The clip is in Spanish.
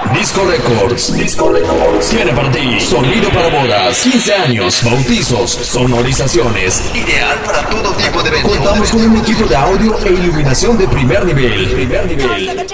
Disco Records. Disco Records. Tiene para ti sonido para bodas, 15 años, bautizos, sonorizaciones. Ideal para todo tipo de eventos. Contamos con un equipo de audio e iluminación de primer nivel.